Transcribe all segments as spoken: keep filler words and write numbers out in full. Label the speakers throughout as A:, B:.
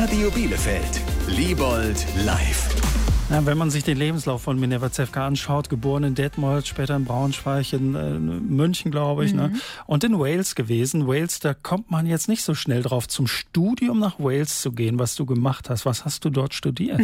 A: Radio Bielefeld. Liebold live.
B: Ja, wenn man sich den Lebenslauf von Minerva Zevka anschaut, geboren in Detmold, später in Braunschweig, in äh, München, glaube ich, mhm. ne? Und in Wales gewesen. Wales, da kommt man jetzt nicht so schnell drauf, zum Studium nach Wales zu gehen, was du gemacht hast. Was hast du dort studiert?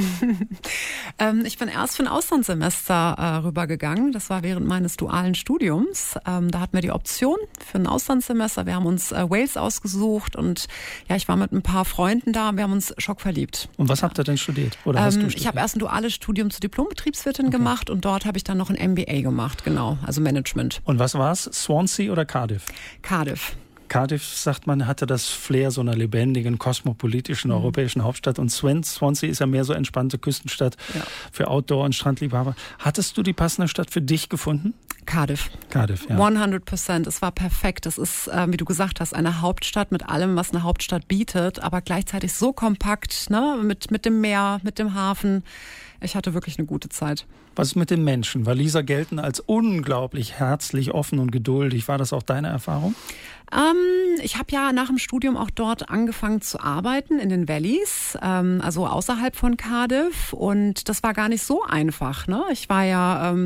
C: ähm, ich bin erst für ein Auslandssemester äh, rübergegangen. Das war während meines dualen Studiums. Ähm, da hatten wir die Option für ein Auslandssemester. Wir haben uns äh, Wales ausgesucht und ja, ich war mit ein paar Freunden da und wir haben uns schockverliebt.
B: Und was habt ihr denn studiert? Oder
C: ähm,
B: hast du studiert?
C: Ich habe erst ein duales Studium zur Diplom-Betriebswirtin okay. gemacht und dort habe ich dann noch ein M B A gemacht, genau, also Management.
B: Und was war's? Swansea oder Cardiff?
C: Cardiff.
B: Cardiff, sagt man, hatte das Flair so einer lebendigen, kosmopolitischen mhm. europäischen Hauptstadt. Und Swansea ist ja mehr so entspannte Küstenstadt ja. für Outdoor- und Strandliebhaber. Hattest du die passende Stadt für dich gefunden?
C: Cardiff.
B: Cardiff, ja.
C: hundert Prozent. Es war perfekt. Es ist, äh, wie du gesagt hast, eine Hauptstadt mit allem, was eine Hauptstadt bietet, aber gleichzeitig so kompakt, ne? mit, mit dem Meer, mit dem Hafen. Ich hatte wirklich eine gute Zeit.
B: Was ist mit den Menschen? Waliser gelten als unglaublich herzlich, offen und geduldig. War das auch deine Erfahrung?
C: Ähm, ich habe ja nach dem Studium auch dort angefangen zu arbeiten in den Valleys, ähm, also außerhalb von Cardiff. Und das war gar nicht so einfach, ne? Ich war ja... Ähm,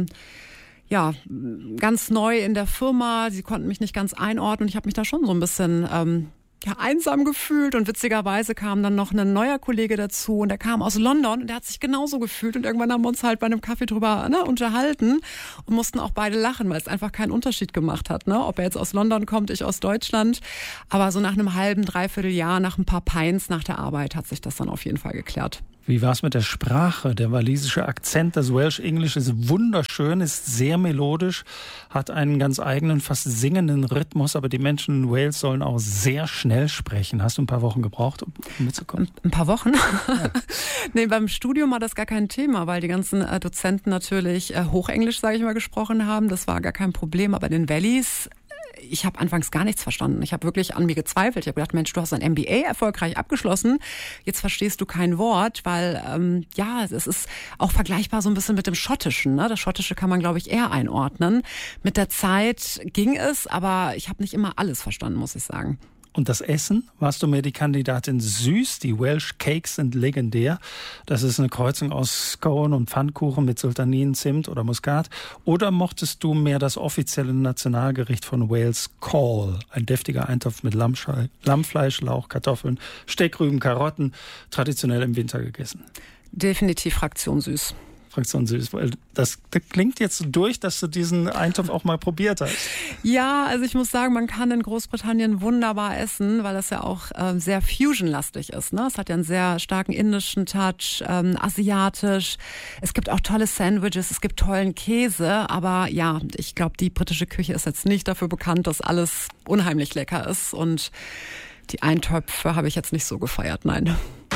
C: Ja, ganz neu in der Firma. Sie konnten mich nicht ganz einordnen. Ich habe mich da schon so ein bisschen ähm, ja, einsam gefühlt. Und witzigerweise kam dann noch ein neuer Kollege dazu. Und der kam aus London und der hat sich genauso gefühlt. Und irgendwann haben wir uns halt bei einem Kaffee drüber ne, unterhalten und mussten auch beide lachen, weil es einfach keinen Unterschied gemacht hat. Ne? Ob er jetzt aus London kommt, ich aus Deutschland. Aber so nach einem halben, dreiviertel Jahr, nach ein paar Pints nach der Arbeit hat sich das dann auf jeden Fall geklärt.
B: Wie war es mit der Sprache? Der walisische Akzent, das Welsh English ist wunderschön, ist sehr melodisch, hat einen ganz eigenen, fast singenden Rhythmus, aber die Menschen in Wales sollen auch sehr schnell sprechen. Hast du ein paar Wochen gebraucht, um mitzukommen?
C: Ein paar Wochen? Ja. Nee, beim Studium war das gar kein Thema, weil die ganzen äh, Dozenten natürlich äh, Hochenglisch, sage ich mal, gesprochen haben. Das war gar kein Problem, aber in den Valleys... Ich habe anfangs gar nichts verstanden. Ich habe wirklich an mir gezweifelt. Ich habe gedacht, Mensch, du hast ein M B A erfolgreich abgeschlossen. Jetzt verstehst du kein Wort, weil ähm, ja, es ist auch vergleichbar so ein bisschen mit dem Schottischen. Ne? Das Schottische kann man, glaube ich, eher einordnen. Mit der Zeit ging es, aber ich habe nicht immer alles verstanden, muss ich sagen.
B: Und das Essen? Warst du mehr die Kandidatin süß? Die Welsh Cakes sind legendär. Das ist eine Kreuzung aus Scone und Pfannkuchen mit Sultanin, Zimt oder Muskat. Oder mochtest du mehr das offizielle Nationalgericht von Wales, Caul? Ein deftiger Eintopf mit Lammschei- Lammfleisch, Lauch, Kartoffeln, Steckrüben, Karotten, traditionell im Winter gegessen.
C: Definitiv Fraktion süß.
B: Fraktion süß, weil das, das klingt jetzt so durch, dass du diesen Eintopf auch mal probiert hast.
C: Ja, also ich muss sagen, man kann in Großbritannien wunderbar essen, weil das ja auch äh, sehr fusion-lastig ist. Ne? Es hat ja einen sehr starken indischen Touch, ähm, asiatisch. Es gibt auch tolle Sandwiches, es gibt tollen Käse, aber ja, ich glaube, die britische Küche ist jetzt nicht dafür bekannt, dass alles unheimlich lecker ist und die Eintöpfe habe ich jetzt nicht so gefeiert, nein.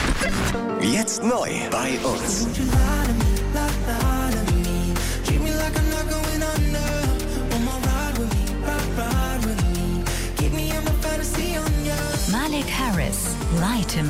A: Jetzt neu bei uns.
D: Malik Harris, Light in